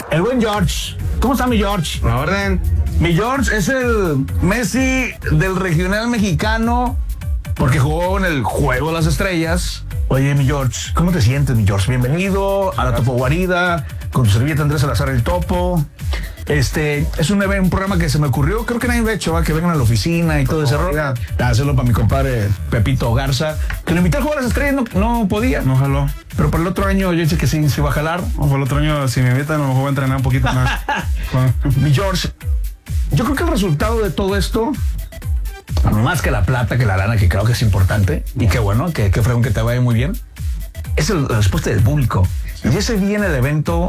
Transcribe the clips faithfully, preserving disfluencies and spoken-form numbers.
El buen George. ¿Cómo está mi George? La orden. Mi George es el Messi del regional mexicano porque jugó en el Juego de las Estrellas. Oye, mi George, ¿cómo te sientes, mi George? Bienvenido a la Topo Guarida con tu servilleta Andrés Salazar el Topo. Este, es un, un programa que se me ocurrió, creo que nadie me ha hecho, ¿va? Que vengan a la oficina y todo ese rollo. Hacerlo para mi compadre Pepito Garza, que lo invité a jugar a las estrellas, no, no podía. No jaló. Pero para el otro año yo dije que sí, se iba a jalar. O para el otro año, si me invitan, a lo mejor voy a entrenar un poquito más. Mi George, yo creo que el resultado de todo esto, más que la plata, que la lana, que creo que es importante, y qué bueno, que, que fregón que te vaya muy bien, es el, la respuesta del público. Y ese día en el evento,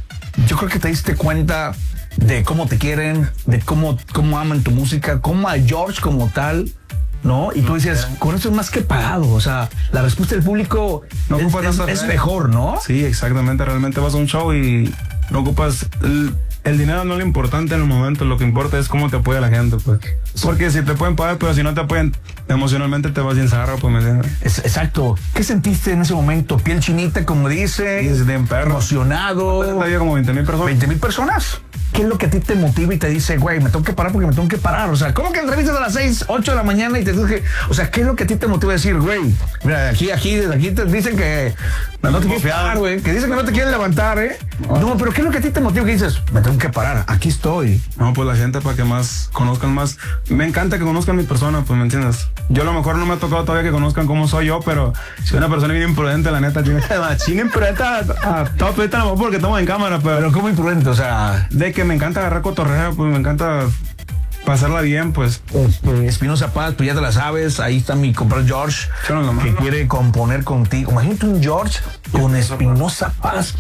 yo creo que te diste cuenta de cómo te quieren, de cómo, cómo aman tu música, cómo a George como tal, ¿no? Y tú dices, con esto es más que pagado, o sea, la respuesta del público no es, es, es mejor, ¿no? Sí, exactamente, realmente vas a un show y no ocupas... El, el dinero no es lo importante en el momento, lo que importa es cómo te apoya la gente, pues. Porque si te pueden pagar, pero si no te apoyan emocionalmente te vas sin zarra, pues, ¿me entiendes? Es, exacto. ¿Qué sentiste en ese momento? ¿Piel chinita, como dice? Sí, es de perro. Emocionado. Había como veinte mil personas. ¿veinte mil personas? ¿Qué es lo que a ti te motiva y te dice, güey, me tengo que parar porque me tengo que parar? O sea, ¿cómo que entrevistas a las seis, ocho de la mañana y te dije, o sea, ¿qué es lo que a ti te motiva a decir, güey? Mira, aquí, aquí, desde aquí te dicen que no, no te quieres parar, güey. Que dicen que no te quieren levantar, ¿eh? No. no, pero ¿qué es lo que a ti te motiva? Que dices, me tengo que parar, aquí estoy. No, pues la gente para que más conozcan más. Me encanta que conozcan mi persona, pues, ¿me entiendes? Yo a lo mejor no me ha tocado todavía que conozcan cómo soy yo, pero si una persona bien imprudente, la neta, tiene machín imprudente a, a top, ahorita no porque estamos en cámara, pero... Pero ¿cómo imprudente? O sea... De que me encanta agarrar cotorreo, pues me encanta pasarla bien, pues. Este, Espinosa Paz, tú ya te la sabes, ahí está mi compadre George, no que quiere componer contigo. Imagínate un George con Espinosa Paz.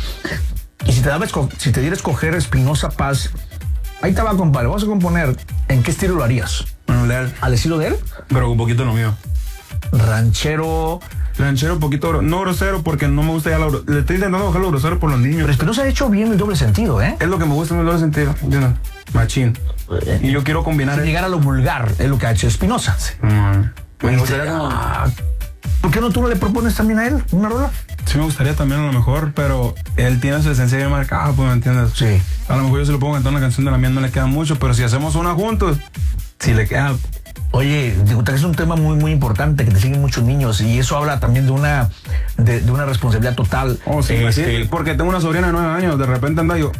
Y si te, daba, si te diera a escoger Espinosa Paz, ahí te va, compadre, vamos a componer. ¿En qué estilo lo harías? Bueno, de él. ¿Al estilo de él? Pero un poquito lo mío. Ranchero... Ranchero, un poquito, no grosero, porque no me gusta ya la... Le estoy intentando bajar lo grosero por los niños. Pero Espinosa ha hecho bien el doble sentido, ¿eh? Es lo que me gusta en el doble sentido, ¿entiendes? Machín. Y yo quiero combinar... Sin llegar a lo vulgar, es lo que ha hecho Espinosa. Sí. Mm. Me gustaría como... ¿Por qué no tú no le propones también a él una rola? Sí me gustaría también a lo mejor, pero él tiene su esencia bien marcada, pues, ¿me entiendes? Sí. A lo mejor yo se lo pongo a cantar una canción de la mía, no le queda mucho, pero si hacemos una juntos, sí le queda... Oye, es un tema muy, muy importante, que te siguen muchos niños, y eso habla también de una, de, de una responsabilidad total. Oh, sí, este... sí, porque tengo una sobrina de nueve años, de repente anda yo...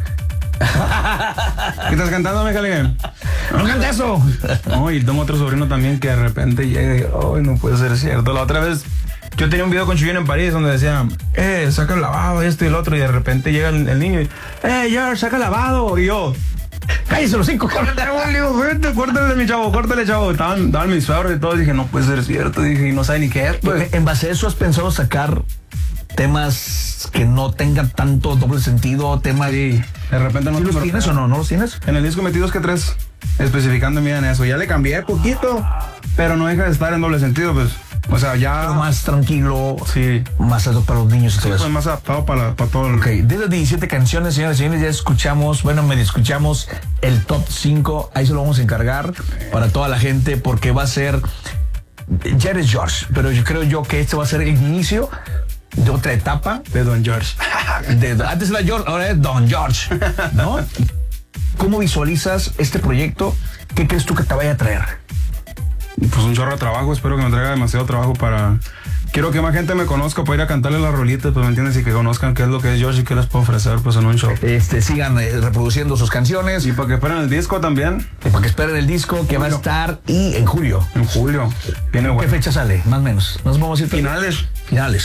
¿Qué estás cantando, Miguel? No canta eso. No, y tengo otro sobrino también que de repente llega y, ay, no puede ser cierto. La otra vez yo tenía un video con Chuyín en París donde decía, eh, saca el lavado, esto y el otro, y de repente llega el, el niño y, eh, George, saca el lavado, y yo... Cállese los cinco, vente, córtale, mi chavo, córtale, chavo. Estaban, estaban mis suegros y todo. Dije, no puede ser cierto. Dije, y no sabe ni qué es. Pues. En base a eso, ¿has pensado sacar temas que no tengan tanto doble sentido? Temas. Sí, de repente no. ¿Sí los tienes o no? ¿No los tienes? En el disco metí dos que tres, especificando bien eso. Ya le cambié poquito, pero no deja de estar en doble sentido, pues. O sea, ya... Pero más tranquilo. Sí. Más adaptado para los niños y sí, todo pues eso. Más adaptado para, para todo el... Ok, de las diecisiete canciones, señores y señores, ya escuchamos, bueno, medio escuchamos el top cinco. Ahí se lo vamos a encargar para toda la gente, porque va a ser... Ya eres George, pero yo creo yo que este va a ser el inicio de otra etapa. De Don George. de, antes era George, ahora es Don George, ¿no? ¿Cómo visualizas este proyecto? ¿Qué crees tú que te vaya a traer? Pues un chorro de trabajo, espero que me traiga demasiado trabajo para... Quiero que más gente me conozca para ir a cantarle las rolitas, pues, ¿me entiendes? Y que conozcan qué es lo que es George y qué les puedo ofrecer, pues, en un show. Este, sigan eh, reproduciendo sus canciones. Y para que esperen el disco también. Y para que esperen el disco, que julio. Va a estar y en julio. En julio. Viene ¿Qué bueno. fecha sale? Más o menos. Nos vamos a ir finales. Finales.